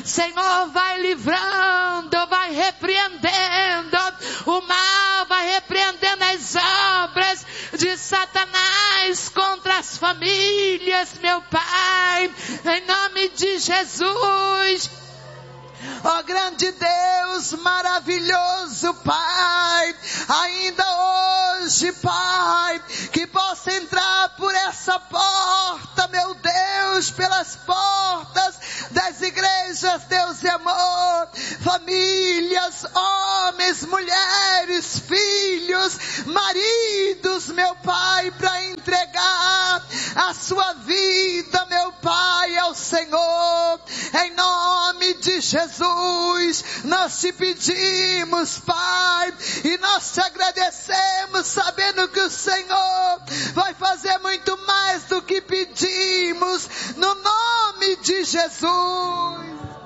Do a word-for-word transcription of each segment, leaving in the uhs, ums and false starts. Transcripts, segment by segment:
Senhor, vai livrando, vai repreendendo o mal, vai repreendendo as obras de Satanás contra as famílias, meu Pai, em nome de Jesus. Ó oh, grande Deus, maravilhoso Pai, ainda hoje, Pai, que possa entrar por essa porta, meu Deus, pelas portas das igrejas, Deus e amor, famílias, homens, mulheres, filhos, maridos, meu Pai, para entregar a sua vida, meu Pai, ao Senhor, em nome de Jesus, nós te pedimos, Pai, e nós te agradecemos, sabendo que o Senhor vai fazer muito mais do que pedimos, no nome de Jesus.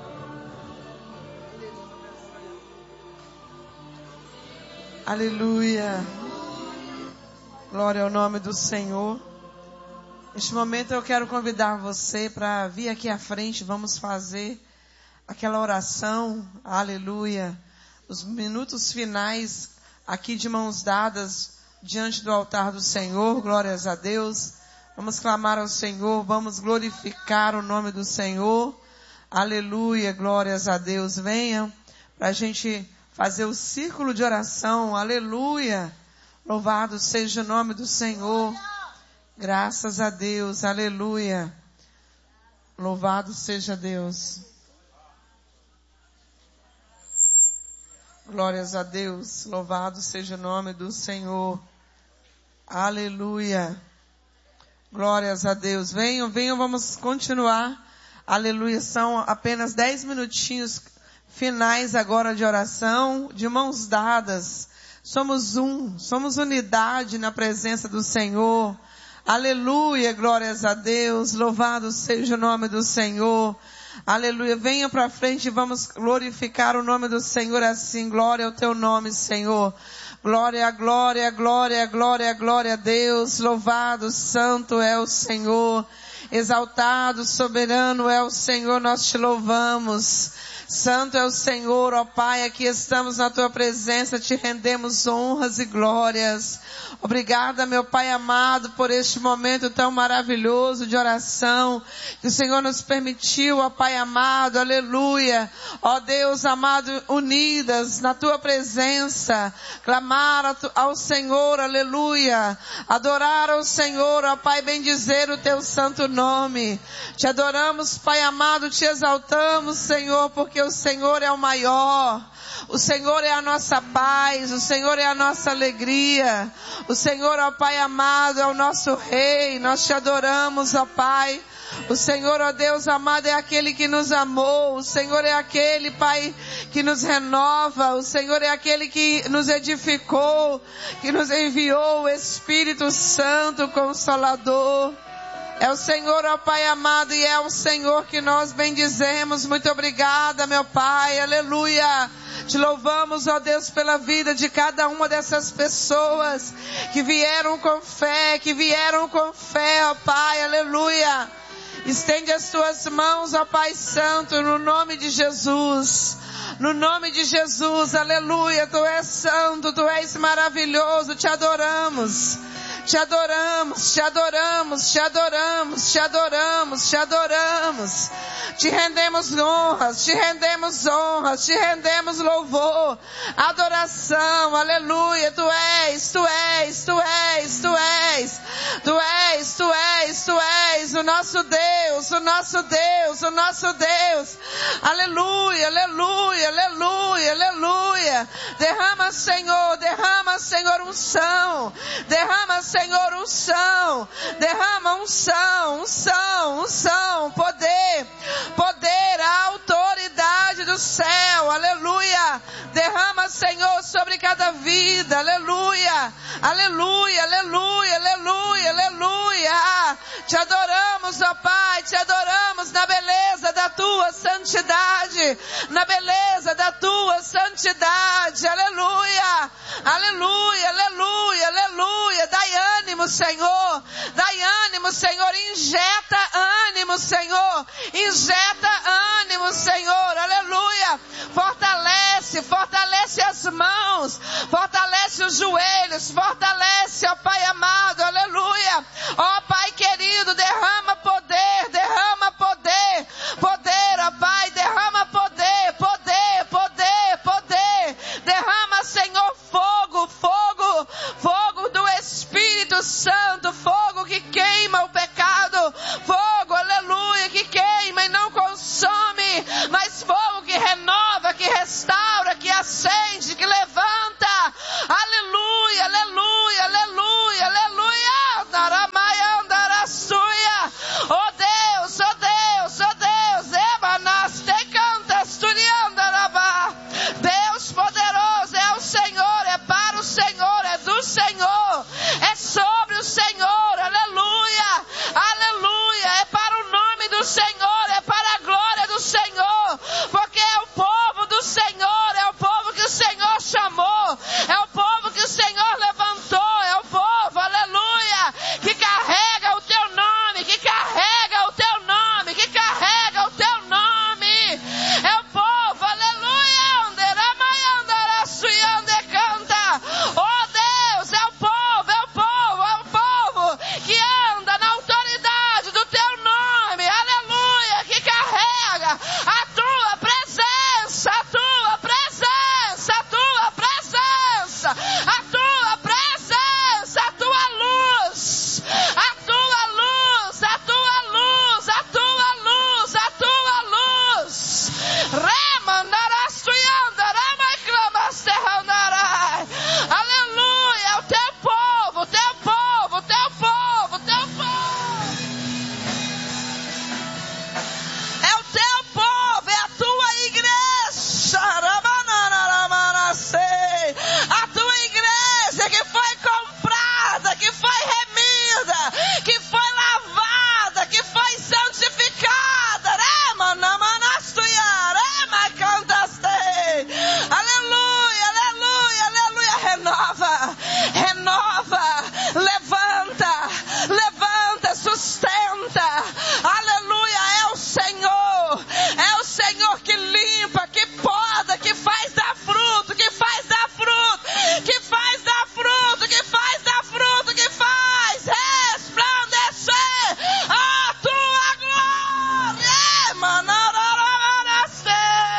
Aleluia. Glória ao nome do Senhor. Neste momento eu quero convidar você para vir aqui à frente, vamos fazer aquela oração, aleluia, os minutos finais aqui de mãos dadas diante do altar do Senhor, glórias a Deus. Vamos clamar ao Senhor, vamos glorificar o nome do Senhor, aleluia, glórias a Deus. Venham para a gente fazer o círculo de oração, aleluia, louvado seja o nome do Senhor, graças a Deus, aleluia, louvado seja Deus. Glórias a Deus, louvado seja o nome do Senhor, aleluia, glórias a Deus. Venham, venham, vamos continuar, aleluia, são apenas dez minutinhos finais agora de oração, de mãos dadas, somos um, somos unidade na presença do Senhor, aleluia, glórias a Deus, louvado seja o nome do Senhor. Aleluia, venha para frente e vamos glorificar o nome do Senhor assim, glória ao teu nome, Senhor. Glória, glória, glória, glória, glória a Deus, louvado, santo é o Senhor, exaltado, soberano é o Senhor, nós te louvamos. Santo é o Senhor, ó Pai, aqui estamos na tua presença, te rendemos honras e glórias. Obrigada, meu Pai amado, por este momento tão maravilhoso de oração que o Senhor nos permitiu, ó Pai amado, aleluia. Ó Deus amado, unidas na tua presença, clamar ao Senhor, aleluia. Adorar ao Senhor, ó Pai, bendizer o teu santo nome. Te adoramos, Pai amado, te exaltamos, Senhor, porque o Senhor é o maior. O Senhor é a nossa paz, o Senhor é a nossa alegria. O Senhor, ó Pai amado, é o nosso Rei. Nós te adoramos, ó Pai. O Senhor, ó Deus amado, é aquele que nos amou. O Senhor é aquele, Pai, que nos renova. O Senhor é aquele que nos edificou, que nos enviou o Espírito Santo Consolador. É o Senhor, ó Pai amado, e é o Senhor que nós bendizemos. Muito obrigada, meu Pai, aleluia. Te louvamos, ó Deus, pela vida de cada uma dessas pessoas que vieram com fé, que vieram com fé, ó Pai, aleluia. Estende as tuas mãos, ó Pai Santo, no nome de Jesus. No nome de Jesus, aleluia. Tu és santo, tu és maravilhoso, te adoramos. Te adoramos, te adoramos, te adoramos, te adoramos, te adoramos. Te rendemos honras, te rendemos honras, te rendemos louvor, adoração, aleluia. Tu és, tu és, tu és, tu és, tu és, tu és, tu és o nosso Deus, o nosso Deus, o nosso Deus. Aleluia, aleluia, aleluia, aleluia. Derrama, Senhor, derrama, Senhor, unção. Derrama, Senhor, unção. Derrama unção, unção, unção, poder. Poder, a autoridade do céu, aleluia. Derrama, Senhor, sobre cada vida, aleluia, aleluia, aleluia, aleluia, aleluia. Te adoramos, ó Pai, te adoramos na beleza da tua santidade, na beleza da tua santidade, aleluia, aleluia, aleluia, aleluia. Dai ânimo, Senhor, dai ânimo, Senhor, injeta ânimo, Senhor, injeta ânimo, Senhor, mãos, fortalece os joelhos, fortalece, ó Pai amado, aleluia. Ó Pai querido, derrama poder, derrama poder, poder, ó Pai, derrama poder, poder, poder, poder, derrama, Senhor, fogo, fogo, fogo do Espírito Santo, fogo que queima o pecado, fogo, aleluia, que queima e não consome, mas fogo que renova, que restaura, que acende, que levanta, aleluia, aleluia, aleluia, aleluia, Daramaya, Darassuia, oh Deus, oh Deus, oh Deus, Ebanas, te cantas, Turiandarabá, Deus poderoso, é o Senhor, é para o Senhor, é do Senhor, é sobre o Senhor, aleluia, aleluia, é para o nome do Senhor, é para a glória do Senhor, porque é o povo do Senhor, é o povo que o Senhor chamou, é o povo que o Senhor levantou, é o povo, aleluia, que carrega o teu nome, que carrega o teu nome, que carrega o teu nome, é o povo, aleluia, Anderamaiandarassuiande canta, oh Deus, é o povo, é o povo, é o povo que anda na autoridade do teu nome, aleluia, que carrega a tua presença, a tua presença, a tua presença, a tua presença, a tua luz, a tua luz, a tua luz, a tua luz, a tua luz, Remandarasuiandaramaiklamasterrandarai, aleluia, o teu povo, o teu povo, o teu povo, o teu povo. É o teu povo, é a tua igreja, a tua igreja que foi comprada, que foi remida, que foi lavada, que foi santificada, aleluia, aleluia, aleluia, renova, renova, levanta, levanta, sustenta, aleluia, é o Senhor, é o Senhor que limpa, que poda, que faz dar fruto, que faz dar fruto, que faz dar fruto, que faz dar fruto, que faz resplandecer a tua glória, manarararase.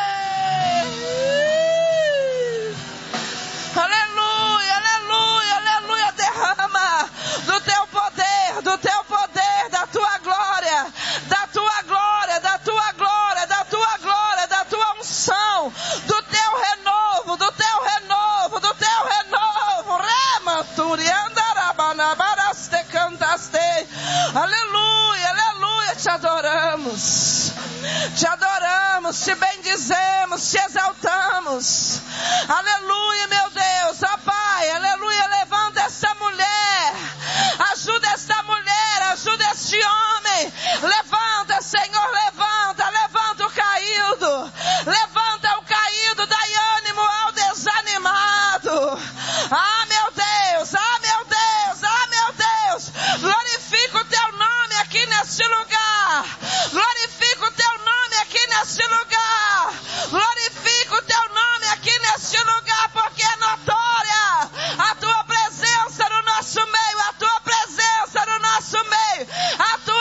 Aleluia, aleluia, aleluia, derrama do teu poder, do teu poder, da tua glória, da tua glória, da tua glória, da tua glória, da tua unção, do teu renovo, do teu renovo, do teu renovo, Rematuriandarabanabaras te cantaste, aleluia, aleluia, te adoramos, te adoramos, te bendizemos, te exaltamos, aleluia, meu Deus, ó Pai, aleluia, levanta essa mulher, ajuda essa mulher, ajuda este homem, levanta, Senhor, levanta, levanta o caído, levanta o caído, dai ânimo ao desanimado, ah meu Deus, ah meu Deus, ah meu Deus, glorifica o teu nome aqui neste lugar, glorifica